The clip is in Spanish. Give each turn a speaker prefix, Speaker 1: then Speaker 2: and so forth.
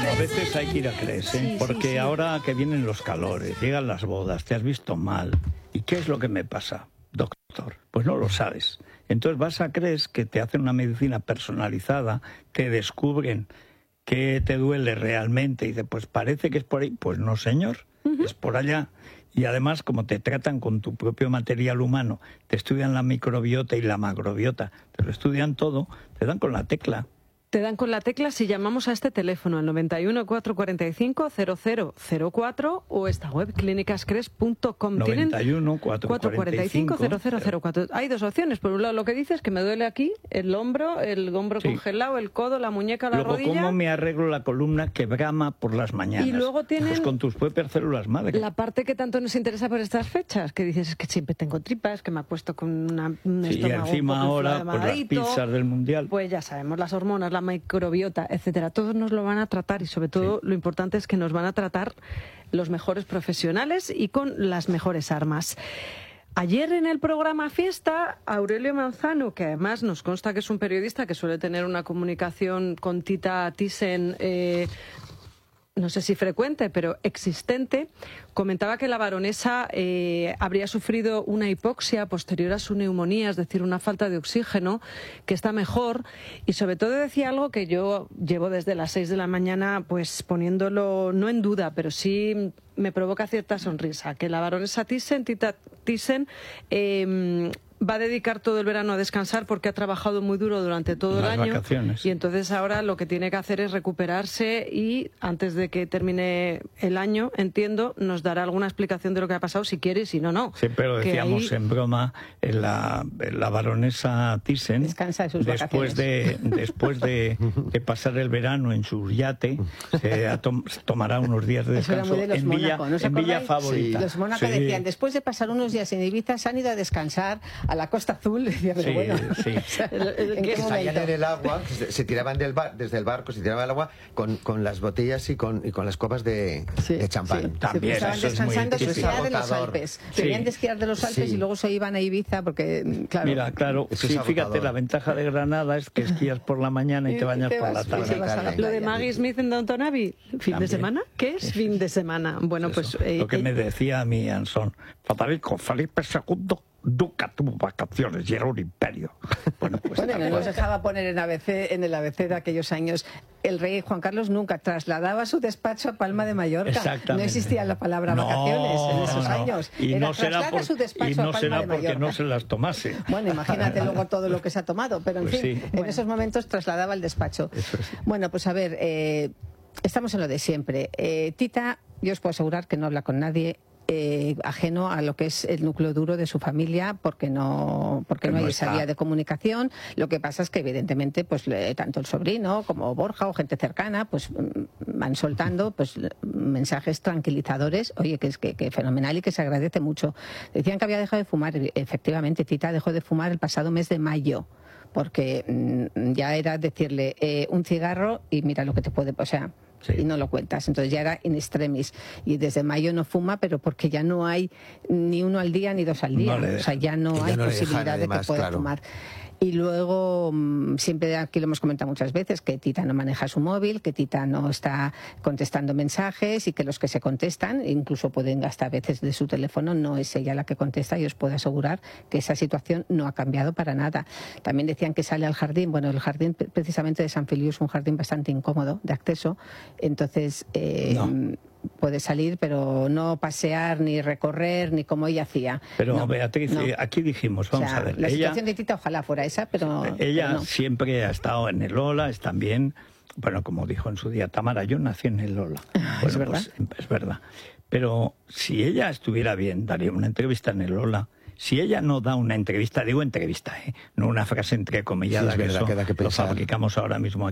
Speaker 1: A veces hay que ir a CRES, ¿eh?
Speaker 2: Sí,
Speaker 1: Porque
Speaker 2: sí.
Speaker 1: ahora que vienen los calores, llegan las bodas, te has visto mal. ¿Y qué es lo que me pasa, doctor? Pues no lo sabes. Entonces vas a CRES, que te hacen una medicina personalizada, te descubren qué te duele realmente y dices, pues parece que es por ahí. Pues no, señor, es por allá. Y además, como te tratan con tu propio material humano, te estudian la microbiota y la macrobiota, te lo estudian todo, te dan con la tecla.
Speaker 2: Te dan con la tecla si llamamos a este teléfono, al 91 445 0004 o esta web, clínicascres.com.
Speaker 1: 91 445
Speaker 2: 0004. Hay dos opciones. Por un lado, lo que dices, que me duele aquí, el hombro
Speaker 1: Sí.
Speaker 2: congelado, el codo, la muñeca, la
Speaker 1: Luego,
Speaker 2: rodilla.
Speaker 1: ¿cómo me arreglo la columna que brama por las mañanas?
Speaker 2: Y luego tienen
Speaker 1: Pues con tus propias células madre.
Speaker 2: la parte que tanto nos interesa por estas fechas, que dices es que siempre tengo tripas, que me ha puesto con un
Speaker 1: Sí, y
Speaker 2: estómago
Speaker 1: encima
Speaker 2: un poco
Speaker 1: ahora, pues las
Speaker 2: inflamadito.
Speaker 1: pizzas del Mundial.
Speaker 2: Pues ya sabemos, las hormonas, la microbiota, etcétera, todos nos lo van a tratar y sobre todo lo importante es que nos van a tratar los mejores profesionales y con las mejores armas. Ayer en el programa Fiesta, Aurelio Manzano, que además nos consta que es un periodista que suele tener una comunicación con Tita Thyssen, no sé si frecuente, pero existente, comentaba que la baronesa habría sufrido una hipoxia posterior a su neumonía, es decir, una falta de oxígeno, que está mejor, y sobre todo decía algo que yo llevo desde las 6 de la mañana pues poniéndolo no en duda, pero sí me provoca cierta sonrisa, que la baronesa Thyssen, Tita Thyssen, va a dedicar todo el verano a descansar porque ha trabajado muy duro durante todo el año.
Speaker 1: Vacaciones.
Speaker 2: Y entonces ahora lo que tiene que hacer es recuperarse y antes de que termine el año, entiendo, nos dará alguna explicación de lo que ha pasado, si quiere y si no, no.
Speaker 1: Siempre lo decíamos en broma, la baronesa Thyssen,
Speaker 3: descansa de sus
Speaker 1: después de pasar el verano en su yate, se tomará unos días de
Speaker 3: Eso era
Speaker 1: descanso
Speaker 3: muy de los
Speaker 1: en
Speaker 3: Mónaco, ¿no os
Speaker 1: en Villa
Speaker 3: acordáis?
Speaker 1: Favorita.
Speaker 3: Sí. Los Mónaco decían, después de pasar unos días en Ibiza, se han ido a descansar a la Costa Azul. Decía, pero
Speaker 1: Sí,
Speaker 3: bueno,
Speaker 1: sí.
Speaker 3: o sea, ¿en qué
Speaker 4: Salían
Speaker 3: momento?
Speaker 4: en el agua, se tiraban desde el barco, se tiraban al agua con las botellas y con las copas de champán.
Speaker 3: Sí.
Speaker 1: También,
Speaker 3: Estaban
Speaker 1: eso es muy
Speaker 3: descansando de
Speaker 1: difícil.
Speaker 3: esquiar en los
Speaker 4: Agotador.
Speaker 3: Alpes.
Speaker 1: Sí.
Speaker 3: Venían de esquiar de los Alpes
Speaker 4: Sí.
Speaker 3: y luego se iban a Ibiza porque, claro...
Speaker 1: Mira, claro,
Speaker 4: Eso es
Speaker 1: sí, fíjate,
Speaker 4: agotador.
Speaker 1: la ventaja de Granada es que esquías por la mañana y te bañas por la
Speaker 3: vas
Speaker 1: tarde.
Speaker 3: a la
Speaker 2: Lo de
Speaker 3: playa.
Speaker 2: Maggie Smith en Downton Abbey, ¿fin de
Speaker 1: También.
Speaker 2: semana? ¿Qué es fin de semana? Bueno,
Speaker 1: Eso,
Speaker 2: pues...
Speaker 1: lo que me decía mi Anson, Federico, Felipe II nunca tuvo vacaciones y era un imperio. Bueno, pues
Speaker 3: Bueno,
Speaker 1: tal
Speaker 3: no
Speaker 1: cual.
Speaker 3: nos dejaba poner en el ABC de aquellos años. El rey Juan Carlos nunca trasladaba su despacho a Palma de Mallorca.
Speaker 1: Exactamente.
Speaker 3: No existía la palabra
Speaker 1: No,
Speaker 3: vacaciones en esos
Speaker 1: no.
Speaker 3: años.
Speaker 1: Y
Speaker 3: Era
Speaker 1: no será,
Speaker 3: traslada su despacho
Speaker 1: y
Speaker 3: a
Speaker 1: no
Speaker 3: Palma
Speaker 1: será
Speaker 3: de
Speaker 1: porque
Speaker 3: Mallorca.
Speaker 1: no se las tomase.
Speaker 3: Bueno, imagínate luego todo lo que se ha tomado, pero en
Speaker 1: Pues
Speaker 3: fin,
Speaker 1: sí.
Speaker 3: en esos momentos trasladaba el despacho.
Speaker 1: Eso es.
Speaker 3: Bueno, pues a ver, estamos en lo de siempre. Tita, yo os puedo asegurar que no habla con nadie ajeno a lo que es el núcleo duro de su familia, porque no hay esa vía de comunicación. Lo que pasa es que evidentemente pues tanto el sobrino como Borja o gente cercana pues van soltando pues mensajes tranquilizadores, oye, que es que fenomenal y que se agradece mucho. Decían que había dejado de fumar, efectivamente Tita dejó de fumar el pasado mes de mayo, porque ya era decirle un cigarro y mira lo que te puede, o sea,
Speaker 1: sí.
Speaker 3: Y no lo cuentas. Entonces ya era in extremis. Y desde mayo no fuma, pero porque ya no hay ni uno al día ni dos al día.
Speaker 1: No
Speaker 3: o sea, ya no
Speaker 4: Y ya
Speaker 3: hay
Speaker 4: no le
Speaker 3: posibilidad
Speaker 4: dejan,
Speaker 3: de
Speaker 4: además,
Speaker 3: que pueda
Speaker 4: claro.
Speaker 3: fumar. Y luego, siempre aquí lo hemos comentado muchas veces, que Tita no maneja su móvil, que Tita no está contestando mensajes y que los que se contestan, incluso pueden gastar a veces de su teléfono, no es ella la que contesta, y os puedo asegurar que esa situación no ha cambiado para nada. También decían que sale al jardín. Bueno, el jardín precisamente de San Feliu es un jardín bastante incómodo de acceso, entonces... puede salir, pero no pasear, ni recorrer, ni como ella hacía.
Speaker 1: Pero
Speaker 3: No,
Speaker 1: Beatriz,
Speaker 3: no.
Speaker 1: aquí dijimos, vamos
Speaker 3: O sea,
Speaker 1: a ver,
Speaker 3: la
Speaker 1: ella
Speaker 3: situación de Tita ojalá fuera esa, pero
Speaker 1: ella
Speaker 3: pero no.
Speaker 1: siempre ha estado en el Ola, es también, bueno, como dijo en su día Tamara, yo nací en el Ola. Bueno,
Speaker 3: ¿es verdad?
Speaker 1: pues, es verdad. Pero si ella estuviera bien, daría una entrevista en el Ola. Si ella no da una entrevista, digo entrevista, no una frase entrecomillada,
Speaker 4: Sí, es verdad,
Speaker 1: que
Speaker 4: que da
Speaker 1: eso
Speaker 4: que
Speaker 1: lo
Speaker 4: pensar.
Speaker 1: fabricamos ahora mismo aquí.